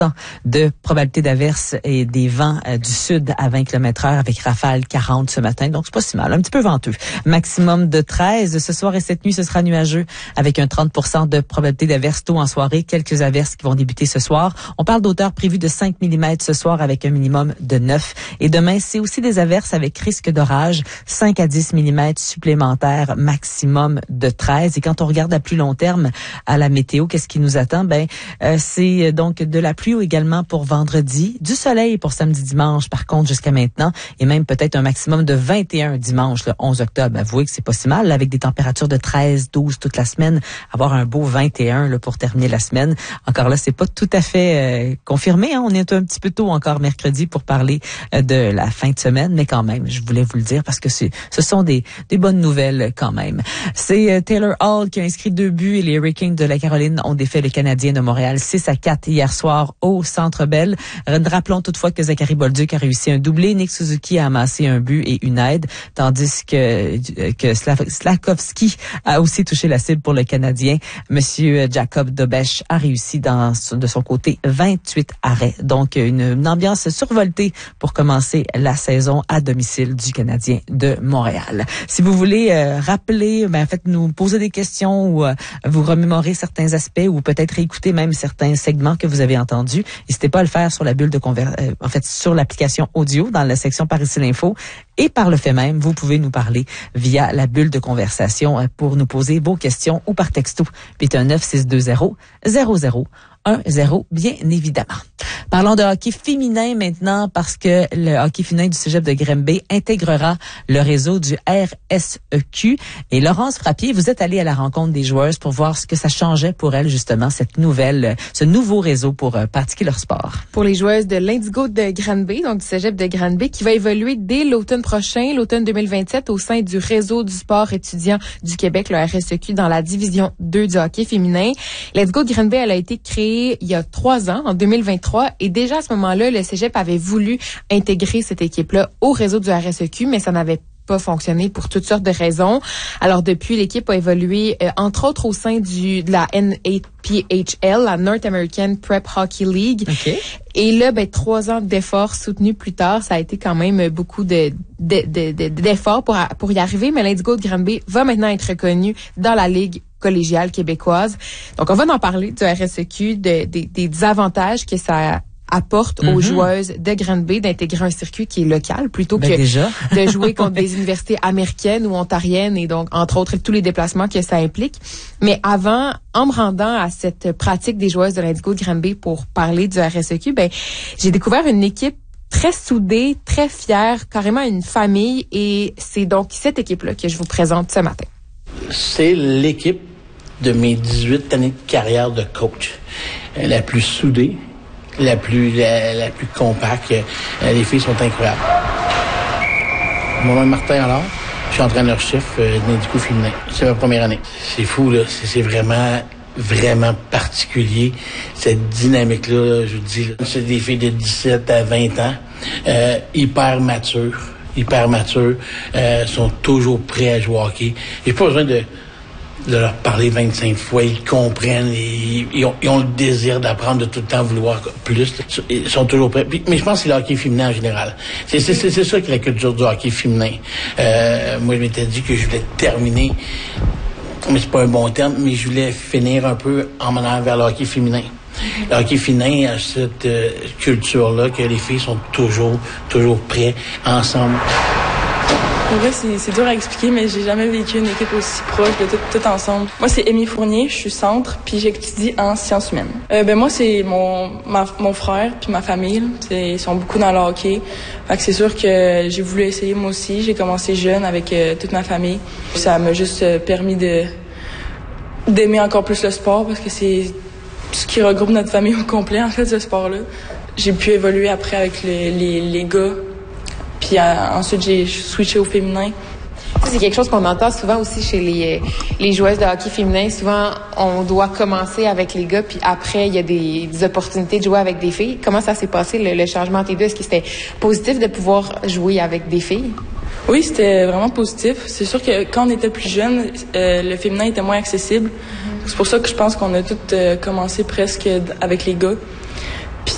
de probabilité d'averse et des vents du sud à 20 km/h avec rafale 40 ce matin. Donc, c'est pas si mal. Un petit peu venteux. Maximum de 13. Ce soir et cette nuit, ce sera nuageux avec un 30% de probabilité d'averse tôt en soirée. Quelques averses qui vont débuter ce soir. On parle d'auteur prévu de 5 mm ce soir avec un minimum de 9. Et demain, c'est aussi des averses avec risque d'orage. 5 à 10 mm supplémentaires, maximum de 13. Et quand on regarde à plus long terme à la météo, qu'est-ce qui nous attend? C'est donc de la pluie également pour vendredi, du soleil pour samedi, dimanche, par contre, jusqu'à maintenant, et même peut-être un maximum de 21 dimanche, le 11 octobre. Avouez que c'est pas si mal, là, avec des températures de 13, 12 toute la semaine, avoir un beau 21 là, pour terminer la semaine. Encore là, c'est pas tout à fait confirmé, hein? On est un petit peu tôt encore mercredi pour parler de la fin de semaine, mais quand même, je voulais vous le dire parce que ce sont des bonnes nouvelles quand même. C'est Taylor Hall qui a inscrit 2 buts et les Hurricanes de la Caroline ont défait le Canadien de Montréal 6-4 hier soir au Centre Bell. Rappelons toutefois que Zachary Bolduc a réussi un doublé, Nick Suzuki a amassé un but et une aide, tandis que Slafkovský a aussi touché la cible pour le Canadien. Monsieur Jacob Dobeš a réussi de son côté 28 arrêts. Donc une ambiance survoltée pour commencer la saison à domicile du Canadien de Montréal. Si vous voulez rappeler, nous poser des questions ou vous remémorer certains aspects ou peut-être réécouter même certains segments que vous avez entendus, n'hésitez pas à le faire sur la bulle de sur l'application audio dans la section Par ici l'info. Et par le fait même, vous pouvez nous parler via la bulle de conversation pour nous poser vos questions ou par texto 819-620-0010, bien évidemment. Parlons de hockey féminin maintenant parce que le hockey féminin du Cégep de Granby intégrera le réseau du RSEQ. Et Laurence Frappier, vous êtes allée à la rencontre des joueuses pour voir ce que ça changeait pour elles justement, ce nouveau réseau pour pratiquer leur sport. Pour les joueuses de l'Indigo de Granby, donc du Cégep de Granby, qui va évoluer dès l'automne prochain, l'automne 2027, au sein du réseau du sport étudiant du Québec, le RSEQ, dans la division 2 du hockey féminin. L'Indigo de Granby, elle a été créée il y a 3 ans, en 2023, et déjà à ce moment-là, le Cégep avait voulu intégrer cette équipe-là au réseau du RSEQ, mais ça n'avait pas fonctionné pour toutes sortes de raisons. Alors depuis, l'équipe a évolué entre autres au sein de la NAPHL, la North American Prep Hockey League. Okay. Et là, 3 ans d'efforts soutenus plus tard, ça a été quand même beaucoup d'efforts pour y arriver, mais l'Indigo de Granby va maintenant être reconnu dans la Ligue collégiale québécoise. Donc, on va en parler du RSEQ, des avantages que ça apporte aux joueuses de Granby d'intégrer un circuit qui est local plutôt que de jouer contre des universités américaines ou ontariennes et donc, entre autres, tous les déplacements que ça implique. Mais avant, en me rendant à cette pratique des joueuses de l'Indigo de Granby pour parler du RSEQ, j'ai découvert une équipe très soudée, très fière, carrément une famille, et c'est donc cette équipe-là que je vous présente ce matin. C'est l'équipe de mes 18 années de carrière de coach. La plus soudée, la plus compacte. Les filles sont incroyables. Mon nom est Martin Allard. Je suis entraîneur-chef de l'Indigo féminin. C'est ma première année. C'est fou, là. C'est vraiment particulier, cette dynamique-là, je vous dis. Là. C'est des filles de 17 à 20 ans, hyper matures, sont toujours prêts à jouer au hockey. J'ai pas besoin de leur parler 25 fois, ils comprennent, ils ont le désir d'apprendre, de tout le temps vouloir plus. Ils sont toujours prêts. Mais je pense que c'est le hockey féminin en général. C'est ça qui est la culture du hockey féminin. Moi, je m'étais dit que je voulais terminer, mais c'est pas un bon terme, mais je voulais finir un peu en menant vers le hockey féminin. Le hockey féminin a cette culture-là que les filles sont toujours prêts ensemble. En vrai, c'est dur à expliquer, mais j'ai jamais vécu une équipe aussi proche de tout ensemble. Moi, c'est Amy Fournier, je suis centre, puis j'étudie en sciences humaines. Moi, c'est mon frère puis ma famille. Ils sont beaucoup dans le hockey. Fait que c'est sûr que j'ai voulu essayer moi aussi. J'ai commencé jeune avec toute ma famille. Ça m'a juste permis d'aimer encore plus le sport parce que c'est ce qui regroupe notre famille au complet, en fait, ce sport-là. J'ai pu évoluer après avec les gars. Puis ensuite, j'ai switché au féminin. C'est quelque chose qu'on entend souvent aussi chez les joueuses de hockey féminin. Souvent, on doit commencer avec les gars, puis après, il y a des opportunités de jouer avec des filles. Comment ça s'est passé, le changement entre les deux? Est-ce que c'était positif de pouvoir jouer avec des filles? Oui, c'était vraiment positif. C'est sûr que quand on était plus jeune, le féminin était moins accessible. C'est pour ça que je pense qu'on a toutes commencé presque avec les gars.